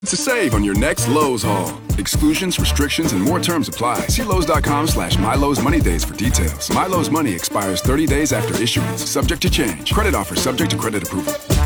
to save on your next Lowe's haul. Exclusions, restrictions, and more terms apply. See Lowe's.com/MyLowe's Money Days for details. MyLowe's Money expires 30 days after issuance, subject to change. Credit offer subject to credit approval.